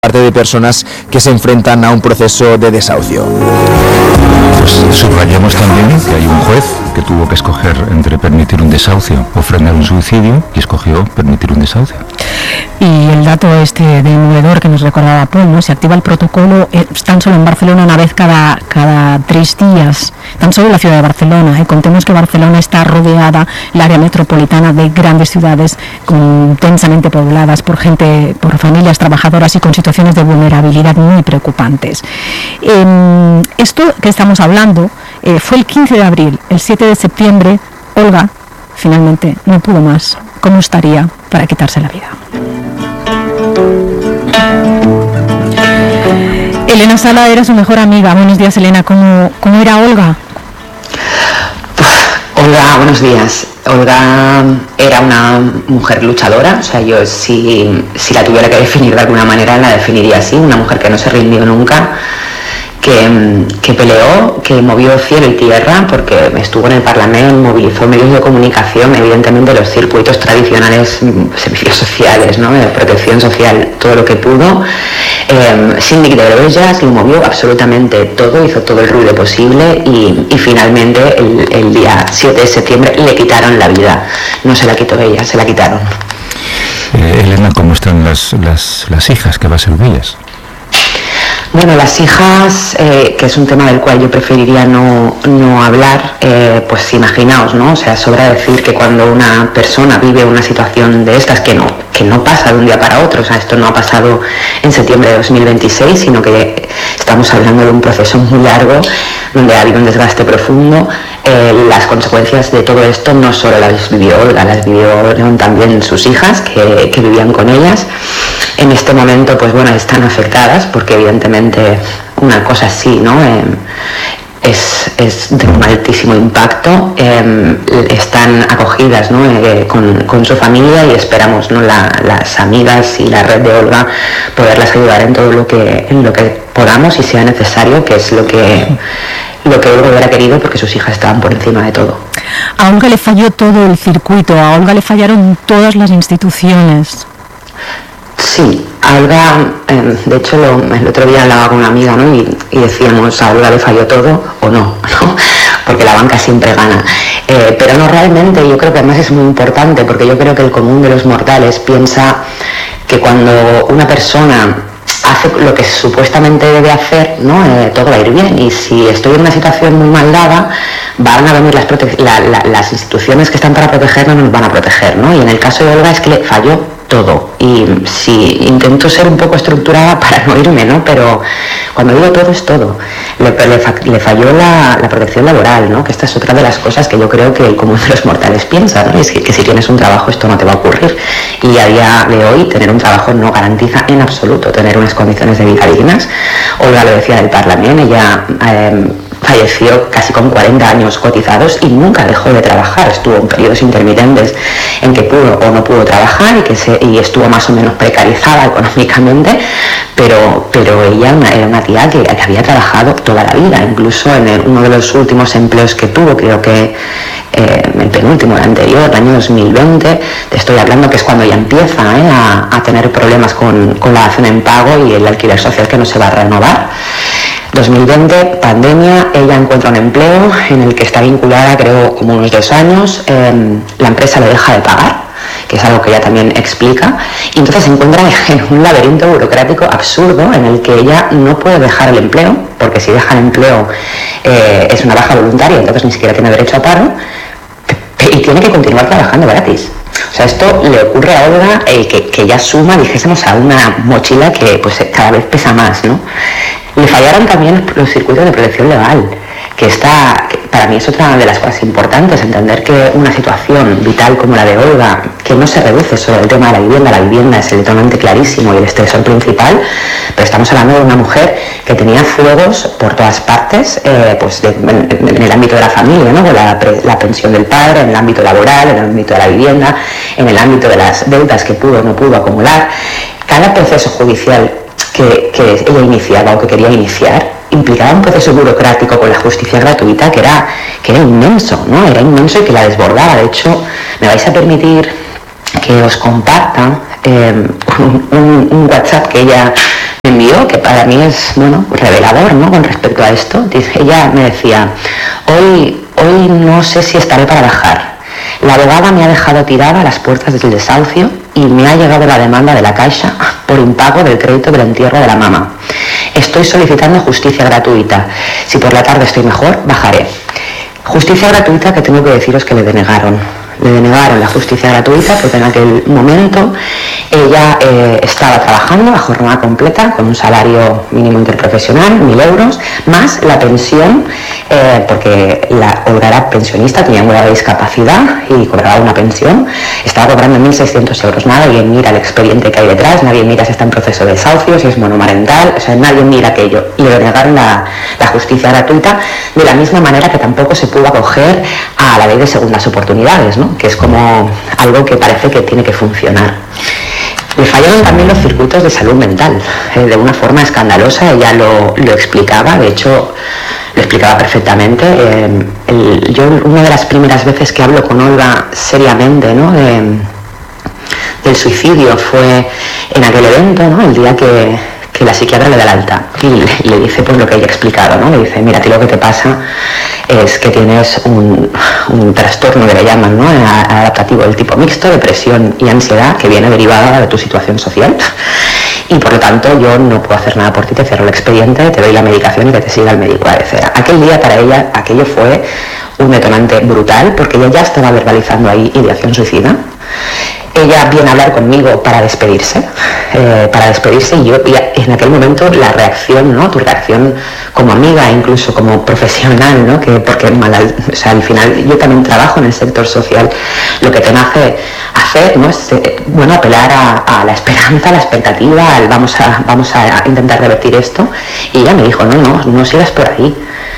parte de personas que se enfrentan a un proceso de desahucio. Pues subrayamos también que hay un juez que tuvo que escoger entre permitir un desahucio o frenar un suicidio y escogió permitir un desahucio. Y el dato demoledor que nos recordaba Paul, ¿no? Se activa el protocolo tan solo en Barcelona una vez cada 3 días, tan solo en la ciudad de Barcelona. Contemos que Barcelona está rodeada, el área metropolitana, de grandes ciudades densamente pobladas por familias trabajadoras y con situaciones de vulnerabilidad muy preocupantes. Esto que estamos hablando fue el 15 de abril, el 7 de septiembre, Olga finalmente no pudo más. ¿Cómo estaría para quitarse la vida? Elena Sala era su mejor amiga. Buenos días, Elena. ¿Cómo era Olga? Olga, buenos días. Olga era una mujer luchadora, o sea, yo si la tuviera que definir de alguna manera la definiría así, una mujer que no se rindió nunca, que peleó, que movió cielo y tierra, porque estuvo en el Parlamento, movilizó medios de comunicación, evidentemente los circuitos tradicionales, servicios sociales, ¿no?, de protección social, todo lo que pudo. Síndic de Greuges, lo movió absolutamente todo, hizo todo el ruido posible y finalmente el día 7 de septiembre le quitaron la vida. No se la quitó ella, se la quitaron. Elena, ¿cómo están las hijas que vas a Servillas? Bueno, las hijas, que es un tema del cual yo preferiría no hablar, pues imaginaos, ¿no? O sea, sobra decir que cuando una persona vive una situación de estas, que no pasa de un día para otro, o sea, esto no ha pasado en septiembre de 2026, sino que estamos hablando de un proceso muy largo, donde ha habido un desgaste profundo. Las consecuencias de todo esto no solo las vivió Olga, las vivieron también sus hijas, que vivían con ellas. En este momento, pues bueno, están afectadas, porque evidentemente una cosa así, ¿no?, es de un altísimo impacto. Están acogidas, ¿no?, con su familia, y esperamos, ¿no?, las amigas y la red de Olga poderlas ayudar en todo lo que podamos y sea necesario, que es lo que Olga hubiera querido, porque sus hijas estaban por encima de todo. A Olga le falló todo el circuito, a Olga le fallaron todas las instituciones. Sí, a Olga, de hecho el otro día hablaba con una amiga, ¿no?, y decíamos, a Olga le falló todo o no, porque la banca siempre gana. Pero no, realmente yo creo que además es muy importante, porque yo creo que el común de los mortales piensa que cuando una persona hace lo que supuestamente debe hacer, ¿no?, todo va a ir bien, y si estoy en una situación muy mal dada, van a venir las instituciones que están para protegernos, nos van a proteger, ¿no? Y en el caso de Olga es que le falló todo, y sí, intento ser un poco estructurada para no irme, ¿no?, pero cuando digo todo es todo. Le falló la protección laboral, ¿no?, que esta es otra de las cosas que yo creo que el común de los mortales piensa, ¿no?, es que si tienes un trabajo esto no te va a ocurrir, y a día de hoy tener un trabajo no garantiza en absoluto tener unas condiciones de vida dignas. Olga lo decía del Parlamento, ella falleció casi con 40 años cotizados y nunca dejó de trabajar. Estuvo en periodos intermitentes en que pudo o no pudo trabajar y estuvo más o menos precarizada económicamente, pero ella era una tía que había trabajado toda la vida. Incluso en uno de los últimos empleos que tuvo, creo que el penúltimo, el anterior, el año 2020, te estoy hablando que es cuando ella empieza a tener problemas con la dación en pago y el alquiler social que no se va a renovar. 2020, pandemia, ella encuentra un empleo en el que está vinculada, creo, como unos 2 años, la empresa le deja de pagar, que es algo que ella también explica, y entonces se encuentra en un laberinto burocrático absurdo en el que ella no puede dejar el empleo, porque si deja el empleo es una baja voluntaria, entonces ni siquiera tiene derecho a paro, y tiene que continuar trabajando gratis. O sea, esto le ocurre a Olga, que ya suma, dijésemos, a una mochila que pues cada vez pesa más, ¿no? Le fallaron también los circuitos de protección legal, que para mí es otra de las cosas importantes, entender que una situación vital como la de Olga, que no se reduce solo al tema de la vivienda es totalmente clarísimo y el estresor principal, pero estamos hablando de una mujer que tenía fuegos por todas partes, pues en el ámbito de la familia, ¿no?, con la pensión del padre, en el ámbito laboral, en el ámbito de la vivienda, en el ámbito de las deudas que pudo o no pudo acumular. Cada proceso judicial que ella iniciaba o que quería iniciar implicaba un proceso burocrático con la justicia gratuita que era inmenso, ¿no? Era inmenso y que la desbordaba. De hecho, me vais a permitir que os comparta un WhatsApp que ella me envió, que para mí es, bueno, revelador, ¿no?, con respecto a esto. Ella me decía, hoy no sé si estaré para bajar. La abogada me ha dejado tirada a las puertas del desahucio y me ha llegado la demanda de la Caixa por impago del crédito del entierro de la mamá. Estoy solicitando justicia gratuita. Si por la tarde estoy mejor, bajaré. Justicia gratuita que tengo que deciros que le denegaron. Le denegaron la justicia gratuita porque en aquel momento ella estaba trabajando a jornada completa con un salario mínimo interprofesional, 1.000 euros, más la pensión, porque la obra era pensionista, tenía un grado de discapacidad y cobraba una pensión, estaba cobrando 1.600 euros. Nadie mira el expediente que hay detrás, nadie mira si está en proceso de desahucio, si es monomarental, o sea, nadie mira aquello. Y le denegaron la justicia gratuita, de la misma manera que tampoco se pudo acoger a la ley de segundas oportunidades, ¿no?, que es como algo que parece que tiene que funcionar. Le fallaron también los circuitos de salud mental, de una forma escandalosa. Ella lo explicaba, de hecho lo explicaba perfectamente. Yo una de las primeras veces que hablo con Olga seriamente, ¿no?, del suicidio fue en aquel evento, ¿no?, el día que la psiquiatra le da el alta y le dice pues lo que ella ha explicado, ¿no? Le dice, mira, a ti lo que te pasa es que tienes un trastorno que le llaman, ¿no?, adaptativo del tipo mixto, depresión y ansiedad, que viene derivada de tu situación social, y por lo tanto yo no puedo hacer nada por ti, te cierro el expediente, te doy la medicación y que te siga el médico. Aquel día para ella aquello fue un detonante brutal, porque ella ya estaba verbalizando ahí ideación suicida. Ella viene a hablar conmigo para despedirse y yo, y en aquel momento la reacción, ¿no?, tu reacción como amiga, incluso como profesional, ¿no?, porque o sea, al final yo también trabajo en el sector social, lo que te nace hacer, ¿no?, es bueno, apelar a la esperanza, a la expectativa, al vamos a intentar revertir esto. Y ella me dijo, no sigas por ahí,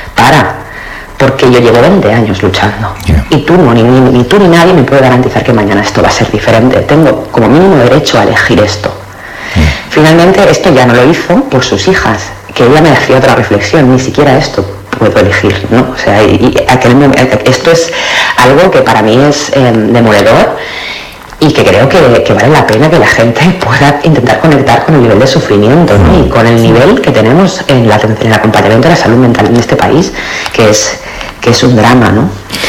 porque yo llevo 20 años luchando. Yeah. Y tú ni tú ni nadie me puede garantizar que mañana esto va a ser diferente. Tengo como mínimo derecho a elegir esto. Yeah. Finalmente esto ya no lo hizo por sus hijas, que ella me hacía otra reflexión, ni siquiera esto puedo elegir, ¿no? O sea, esto es algo que para mí es demoledor, y que creo que vale la pena que la gente pueda intentar conectar con el nivel de sufrimiento, ¿no?, y con el nivel que tenemos en el acompañamiento de la salud mental en este país, que es un drama, ¿no?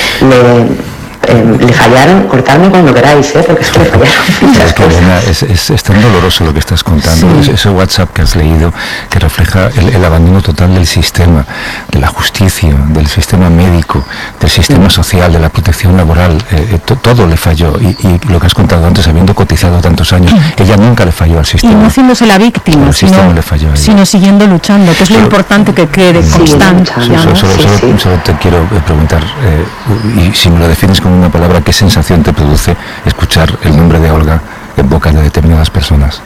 Le fallaron, cortarme cuando queráis, porque es que le fallaron muchas cosas. Elena, es tan doloroso lo que estás contando, sí. Ese WhatsApp que has leído, que refleja el abandono total del sistema, de la justicia, del sistema médico, del sistema social, de la protección laboral, todo le falló, y lo que has contado antes, habiendo cotizado tantos años, ella nunca le falló al sistema. Y no haciéndose la víctima, sino siguiendo luchando, que es lo importante, que quede constante. Solo te quiero preguntar, y si me lo defines con una palabra, ¿qué sensación te produce escuchar el nombre de Olga en boca de determinadas personas?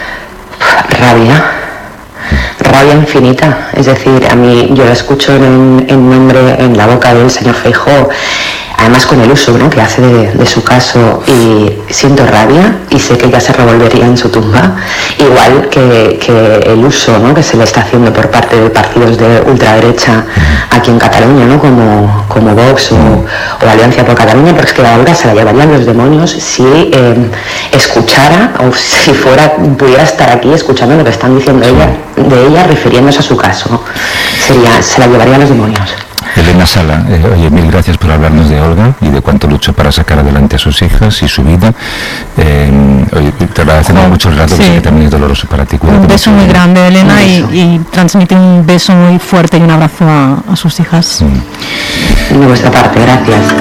Rabia infinita. Es decir, a mí yo lo escucho en nombre, en la boca del señor Feijóo, además con el uso, ¿no?, que hace de su caso, y siento rabia y sé que ella se revolvería en su tumba, igual que el uso, ¿no?, que se le está haciendo por parte de partidos de ultraderecha aquí en Cataluña, ¿no?, como Vox o Alianza por Cataluña, porque es que la Olga se la llevarían los demonios si escuchara, o si pudiera estar aquí escuchando lo que están diciendo de ella refiriéndose a su caso, ¿no? Se la llevarían los demonios. Elena Sala, oye, mil gracias por hablarnos de Olga y de cuánto luchó para sacar adelante a sus hijas y su vida. Oye, te agradecemos mucho el rato, sí, que también es doloroso para ti. Cuídate, un beso muy grande, Elena, y transmite un beso muy fuerte y un abrazo a sus hijas. De vuestra parte, gracias.